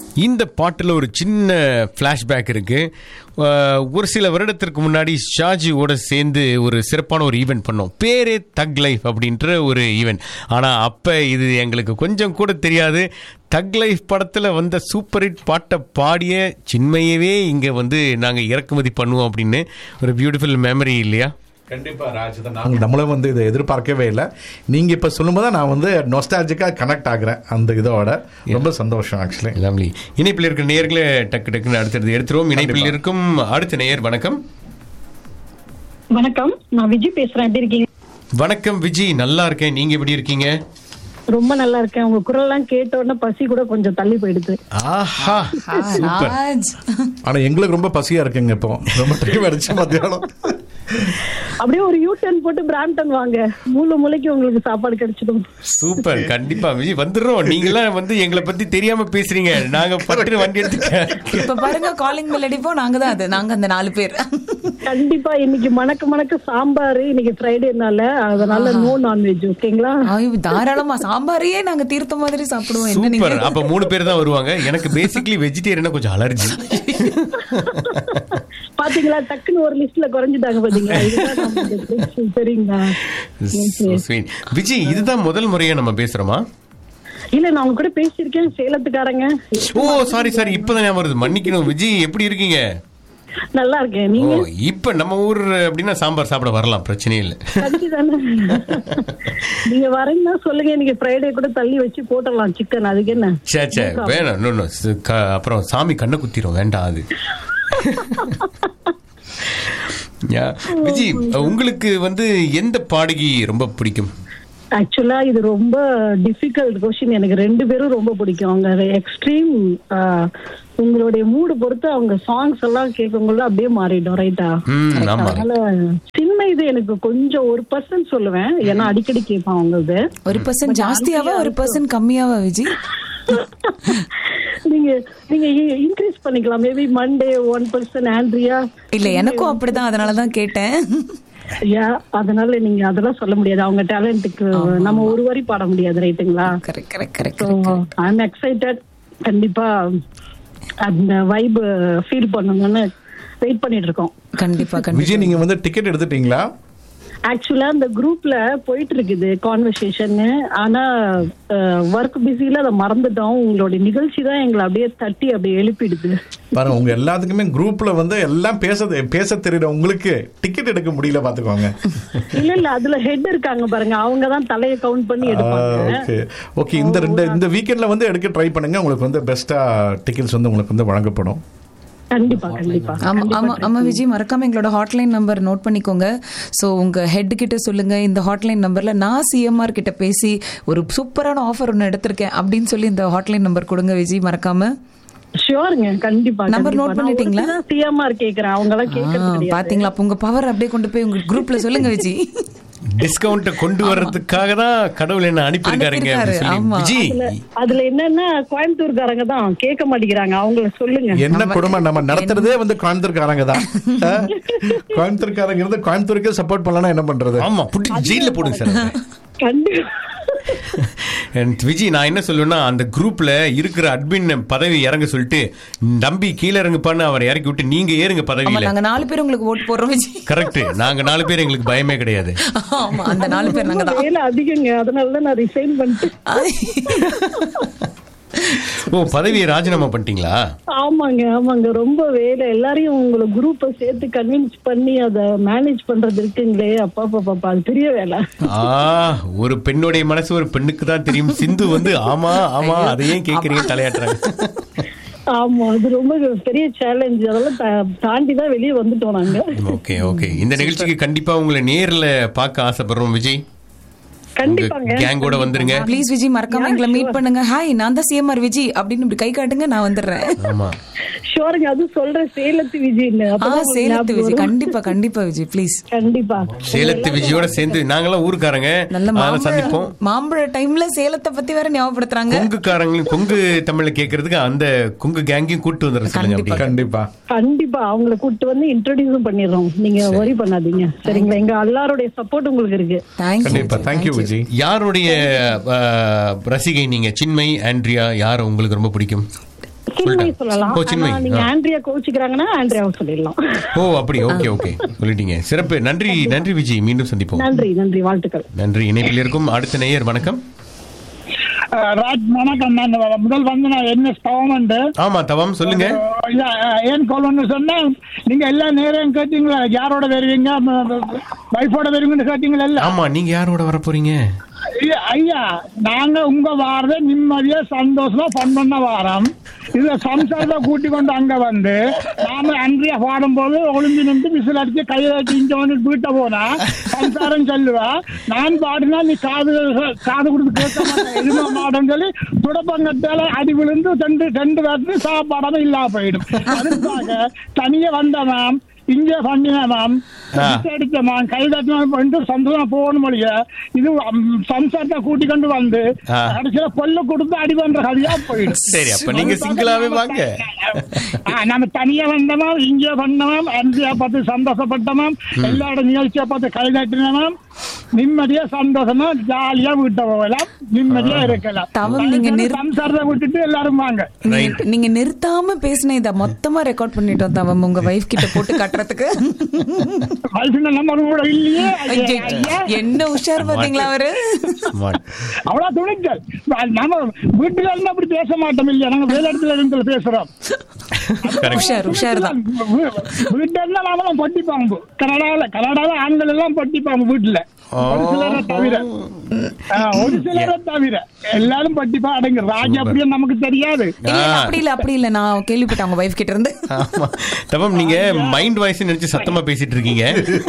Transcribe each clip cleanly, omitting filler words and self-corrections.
இந்த பாட்டில் ஒரு சின்ன ஃப்ளாஷ்பேக் இருக்கு. ஒரு சில வருடத்திற்கு முன்னாடி ஷாஜியோட சேர்ந்து ஒரு சிறப்பான ஒரு ஈவெண்ட் பண்ணோம். பேரே தக் லைஃப் அப்படின்ற ஒரு ஈவெண்ட். ஆனால் அப்போ இது எங்களுக்கு கொஞ்சம் கூட தெரியாது. தக் லைஃப் படத்தில் வந்த சூப்பர் ஹிட் பாட்டை பாடிய சின்மையவே இங்கே வந்து நாங்கள் இறக்குமதி பண்ணுவோம் அப்படின்னு ஒரு பியூட்டிஃபுல் மெமரி இல்லையா? கண்டிப்பா ராஜ்தான். நாங்கள் நம்மளும் வந்து இதை எதிர்பார்க்கவே இல்லை. நீங்கள் இப்போ சொல்லும்போது நான் வந்து நொஸ்டாலஜிக்காக கனெக்ட் ஆகுறேன் அந்த இதோட. ரொம்ப சந்தோஷம். ஆக்சுவலி இணைப்பில் இருக்கிற நேயர்களை டக்கு டக்குன்னு அடுத்தது எடுத்துருவோம். இணைப்பில் இருக்கும் அடுத்த நேயர். வணக்கம். வணக்கம், நான் விஜி பேசுறேன். எப்படி இருக்கீங்க? வணக்கம் விஜி, நல்லா இருக்கேன். நீங்க எப்படி இருக்கீங்க? ரொம்ப நல்லா இருக்கேன். உங்க குரல் எல்லாம் கேட்ட உடனே பசி கூட கொஞ்சம் தள்ளி போயிடுது. ஆஹா, சூப்பர். ஆனா எங்களுக்கு ரொம்ப பசியா இருக்குங்க. இப்போ ரொம்ப டைம் அடிச்சு மத்தியானம் அப்படியே ஒரு யூ டர்ன் போட்டு பிராம்டன் வாங்க, மூளைக்கு உங்களுக்கு சாப்பாடு கிடைச்சிடும். சூப்பர், கண்டிப்பா விஜய் வந்துடுறோம். நீங்களாம் வந்து எங்களை பத்தி தெரியாம பேசுறீங்க. நாங்க பட்டு வண்டி எடுத்துட்டேன். இப்ப பாருங்க, காலிங் பெல் அடிப்போம். நாங்க தான் அது, நாங்க அந்த 4 பேர். கண்டிப்பா இன்னைக்கு மணக்க சாம்பார். இன்னைக்கு ஃப்ரைடேனால அதனால நோ நான்வெஜ். ஓகேங்களா? தாராளமா சாம்பாரையே நாங்க தீர்த்த மாதிரி சாப்பிடுவோம். சூப்பர். அப்ப 3 பேர் தான் வருவாங்க. எனக்கு பேசிக்கலி வெஜிடேரியனா கொஞ்சம் அலர்ஜி. பாத்தீங்களா, டக்குன்னு ஒரு லிஸ்ட்ல குறைஞ்சிட்டாங்க. பாத்தீங்களா? சரிங்களா விஜய், இதுதான் முதல் முறையா நம்ம பேசுறோமா? இல்ல, நான் உங்க கூட பேசியிருக்கேன். சேலத்துக்காரங்க. ஓ சாரி, இப்பதான் வருது, மன்னிக்கணும். விஜய் எப்படி இருக்கீங்க? நல்லா இருக்கேன். நீங்க? இப்ப நம்ம ஊர் அப்படின்னா சாம்பார் சாப்பிட வரலாம், பிரச்சனை இல்லை. நீங்க வரீங்கன்னா சொல்லுங்க, இன்னைக்கு ஃப்ரைடே கூட தள்ளி வச்சு போட்டலாம் சிக்கன். அதுக்கு என்ன? சே வேணாம். அப்புறம் சாமி கண்ணை குத்திரும், வேண்டாம் அது. விஜய், உங்களுக்கு வந்து எந்த பாடகி ரொம்ப பிடிக்கும்? ஆக்சுவலா இது ரொம்ப டிஃபிகல்ட் கொஸ்டின். எனக்கு 2 பேரும் ரொம்ப பிடிக்கும். அவங்க எக்ஸ்ட்ரீம். உங்களுடைய மூடு பொறுத்து அவங்க சாங்ஸ் எல்லாம் கேட்கும்போது அப்படியே மாறிடும். ரைட்டா? அதனால சின்ன இது எனக்கு கொஞ்சம் 1% சொல்லுவேன். ஏன்னா அடிக்கடி கேட்பான். அவங்களது 1% ஜாஸ்தியாவா 1% கம்மியாவா விஜய்? நீங்க இன்க்ரீஸ் பண்ணிக்கலாம். Maybe Monday 1% Andrea. இல்ல, எனக்கும் அப்படிதான், அதனாலதான் கேட்டேன். அதனால நீங்க அதெல்லாம் சொல்ல முடியாது. அவங்க டேலண்ட்டுக்கு நம்ம ஒரு வரி பாட முடியாது. ரைட்டுங்களா? ஐ அம் எக்ஸைட்டட். கண்டிப்பா அந்த வைப் ஃபீல் பண்ணணும்னு வெயிட் பண்ணிட்டு இருக்கோம். கண்டிப்பா. விஜய், நீங்க வந்து டிக்கெட் எடுத்துட்டீங்களா? ஆக்சுவலா இந்த குரூப்ல போயிட்டு இருக்குது கான்வர்சேஷன். ஆனா ஒர்க் பிஸில அதை மறந்துட்டோம். உங்களுடைய நிகழ்ச்சி தான் எங்களை அப்படியே தட்டி அப்படியே எழுப்பிடுது. பாருங்க, உங்க எல்லாத்துக்குமே குரூப்ல வந்து எல்லாம் பேச தெரியல. உங்களுக்கு டிக்கெட் எடுக்க முடியல, பாத்துக்கோங்க. இல்ல அதுல ஹெட் இருக்காங்க பாருங்க, அவங்க தான் தலையை கவுண்ட் பண்ணி எடுப்பாங்க. ஓகே, இந்த வீக்கெண்ட்ல வந்து எடுக்க ட்ரை பண்ணுங்க. உங்களுக்கு வந்து பெஸ்டா டிக்கெட்ஸ் வந்து உங்களுக்கு வந்து வழங்கப்படும். ஆமா விஜய், மறக்காம எங்களோட ஹாட்லைன் நம்பர் நோட் பண்ணிக்கோங்க. சோ உங்க ஹெட் கிட்ட சொல்லுங்க, இந்த ஹாட்லைன் நம்பர்ல நான் சிஎம்ஆர் கிட்ட பேசி ஒரு சூப்பரான ஆஃபர் ஒன்னு எடுத்திருக்கேன் அப்படின்னு சொல்லி இந்த ஹாட்லைன் நம்பர் கொடுங்க விஜய், மறக்காம. ஷூர்ங்க, கண்டிப்பா. நம்பர் நோட் பண்ணிட்டீங்களா? சிஎம்ஆர் கேக்குறேன், அவங்க எல்லாம் கேக்குறது. பாத்தீங்களா, அப்ப உங்க பவர் அப்படியே கொண்டு போய் உங்க குரூப்ல சொல்லுங்க விஜய். டிஸ்கவுண்ட் கொண்டு வர்றதுக்காக தான் கடவுள் என்ன அனுப்பியிருக்காருங்க. அதுல என்னன்னா கோயம்புத்தூர்காரங்க தான் கேட்க மாட்டேங்கிறாங்க. அவங்கள சொல்லுங்க. என்ன குடும்பம், நம்ம நடத்துறதே வந்து கோயம்புத்தூர்காரங்க தான். கோயம்புத்தூர்காரங்க இருந்து கோயம்புத்தூருக்கே சப்போர்ட் பண்ணலன்னா என்ன பண்றது? ஆமா, புட்டி ஜெயில போடுங்க சார். கண்டிப்பா. விஜய், நான் என்ன சொல்லுவேன்னா, அந்த குரூப்ல இருக்கிற அட்மின் பதவி இறங்க சொல்லிட்டு நம்பி கீழே இறங்குப்பான்னு அவர் இறக்கி விட்டு நீங்க ஏறுங்க பதவியில. நாங்க 4 பேர் உங்களுக்கு ஓட்டு போடுறோம் விஜய். கரெக்ட், நாங்க 4 பேர், எங்களுக்கு பயமே கிடையாது. ஆமா, அந்த 4 பேர் நாங்க தான். வேலை அதிகங்க, அதனால நான் ரிசைன் பண்ணிட்டேன். ஓ, பதவியை ராஜினாமா பண்ணிட்டீங்களா? ஆமாங்க, ரொம்ப வேலை. எல்லாரையும் உங்களை குரூப்பை சேர்த்து கன்வின்ஸ் பண்ணி அதை மேனேஜ் பண்றது இருக்குங்களே, அப்பா அது பெரிய வேலை. ஒரு பெண்ணுடைய மனசு ஒரு பெண்ணுக்கு தான் தெரியும். சிந்து வந்து ஆமா அதையே கேக்குறீங்க, தலையாட்டுறாங்க. ஆமா, அது ரொம்ப பெரிய சேலஞ்ச். அதெல்லாம் தாண்டி தான் வெளியே வந்துட்டோம் நாங்க. ஓகே, இந்த நிகழ்ச்சிக்கு கண்டிப்பா உங்களை நேர்ல பார்க்க ஆசைப்படுறோம் விஜய். கேங்கோட வந்துருங்க ப்ளீஸ் விஜய், மறக்காம எங்களை மீட் பண்ணுங்க. ஹாய், நான் தான் சிஎம்ஆர் விஜய் அப்படின்னு இப்படி கை காட்டுங்க, நான் வந்துடுறேன். ஆமா ஷூர்ங்க, அது சொல்றேன். சேலத்து விஜய். சேலத்து விஜய், கண்டிப்பா விஜய், ப்ளீஸ். கண்டிப்பா சேலத்து விஜயோட சேர்ந்து நாங்கெல்லாம் ஊருக்காரங்க சந்திப்போம். மாம்பழ டைம்ல சேலத்தை பத்தி வேற ஞாபகப்படுத்துறாங்க. கொங்குக்காரங்களும் கொங்கு தமிழ்ல கேட்கறதுக்கு அந்த கொங்கு கேங்கையும் கூட்டு வந்துடுறேன். கண்டிப்பா அவங்களை கூட்டு வந்து இன்ட்ரோடியூஸும் பண்ணிடுறோம். நீங்க வரி பண்ணாதீங்க, சரிங்களா? எங்க எல்லாருடைய சப்போர்ட் உங்களுக்கு இருக்கு. தேங்க்யூ விஜய். யாருடைய ரசிகை நீங்க? சின்மை, ஆண்ட்ரியா, யார் உங்களுக்கு ரொம்ப பிடிக்கும்? சின்மயி சொல்லலாம். ஓ, சின்மயி. ஆனா நீங்க ஆண்ட்ரியா கோச்சிக்கிறாங்கன்னா ஆண்ட்ரியாவை சொல்லிடலாம். ஓ அப்படி, ஓகே ஓகே சொல்லிட்டீங்க. சிறப்பு, நன்றி நன்றி விஜய், மீண்டும் சந்திப்போம். நன்றி நன்றி, வாழ்த்துக்கள். நன்றி. இணைப்பில் இருக்கும் அடுத்த நேயர். வணக்கம். ராஜ் வணக்கம். நான் முதல் வந்து நான் என்ன தவம் ஆமா தவம் சொல்லுங்க. ஏன் கொள்ளணும்னு சொன்னா, நீங்க எல்லா நேரம் கேட்டீங்களா யாரோட வருவீங்க, வைஃபோட வருவீங்கன்னு கேட்டீங்களா? ஆமா, நீங்க யாரோட வர போறீங்க? ஐயா, நாங்க உங்க வாரத நிம்மதியா சந்தோஷமா ஃபன் பண்ண வாரம். இதுல சம்சாரத்தை கூட்டி கொண்டு அங்க வந்து நாம அன்றைய பாடும் போது ஒளிஞ்சு நின்று விசில் அடிச்சு கையில இங்க வந்து வீட்டை போனா சம்சாரம் சொல்லுவா, நான் பாடினா நீ காது கொடுத்து கேட்க மாட்டேன் எதுவுமே மாட்டேன்னு சொல்லி துடப்பங்கத்தால அடி விழுந்து ரெண்டு பேருக்கு சாப்பாடாம இல்லாம போயிடும். அதுக்காக தனியா வந்த மேம், இங்கே பண்ணினா மேம், அடிச்ச மேம், கை தட்டினா சந்தோஷமா போகணும் மொழிய. இது சம்சாரத்தை கூட்டி கொண்டு வந்து கடைசியில கொல்ல கொடுத்து அடி பண்ற கதையா போயிடும். சரி, அப்ப நீங்க சிங்கிளாவே வாங்க. நம்ம தனியா வந்தோம், இங்கே பண்ணோம், அன்றைய பார்த்து சந்தோஷப்பட்டோம், எல்லாரோட நிகழ்ச்சியை பார்த்து கை தட்டினோம், நிம்மதியா சந்தோஷமா ஜாலியா வீட்டை போகலாம், நிம்மதியா இருக்கலாம். சம்சாரத்தை விட்டுட்டு எல்லாரும் வாங்க. நீங்க நிறுத்தாம பேசின இத மொத்தமா ரெக்கார்ட் பண்ணிட்டோம் தவம், உங்க வைஃப் கிட்ட போட்டு கட்டுறதுக்கு. என்ன உஷார் பாத்தீங்களா அவரு? அவ்வளவு துணிச்சல். நம்ம வீட்டுல இருந்து அப்படி பேச மாட்டோம் இல்லையா, நாங்க வேலை இடத்துல இருந்து பேசுறோம். உஷார் தான். வீட்டுல இருந்தா நாமளும் பொட்டி பாம்பு. கனடால ஆண்கள் எல்லாம் பொட்டி பாம்பு வீட்டுல. ஒரு சிலரை தவிர எல்லாரும் பட்டிப்பா அடங்கு. ராஜா அப்படியே நமக்கு தெரியாது. அப்படி இல்ல நான் கேள்விப்பட்டேன் உங்க வைஃப் கிட்ட இருந்து. தவம், நீங்க மைண்ட் வாய்ஸ் நினைச்சு சத்தமா பேசிட்டு இருக்கீங்க.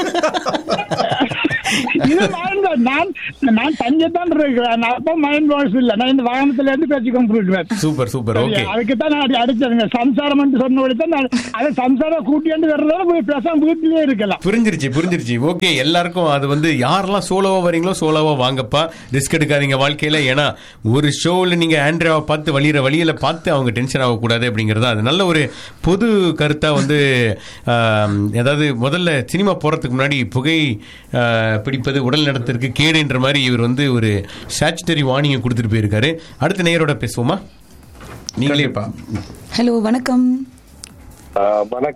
நான் தங்கத்தான் இருக்கிறேன், அப்ப மைண்ட் வாய்ஸ் இல்ல, நான் இந்த வாகனத்துல இருந்து பேசி கொண்டிருக்கிறேன். Super super, okay. அதுக்குதான் நான் அடிச்சதுங்க. சம்சாரம் சொன்னபடித்தான் அதை சம்சாரம் கூட்டிட்டு வர்றதால பேசாம வீட்டிலேயே இருக்கலாம். புரிஞ்சிருச்சு. ஓகே, எல்லாருக்கும் அது வந்து யாரெல்லாம் சோலோவா வரீங்களோ சோலோவா வாங்கப்பா, ரிஸ்க் எடுக்காதீங்க வாழ்க்கையில. ஏன்னா ஒரு ஷோவில் நீங்க ஆண்ட்ரியாவை பார்த்து வழியில பார்த்து அவங்க டென்ஷன் ஆகக்கூடாது அப்படிங்கறது அது நல்ல ஒரு பொது கருத்தா வந்து. அதாவது முதல்ல சினிமா போறதுக்கு முன்னாடி புகை பிடிப்பது உடல் நலத்திற்கு கேடுன்ற மாதிரி இவர் வந்து ஒரு ஸ்டாச்சுட்டரி வார்னிங்கை கொடுத்துட்டு போயிருக்காரு. அடுத்த நேயரோட பேசுவோமா? நீங்களே. ஹலோ, வணக்கம்.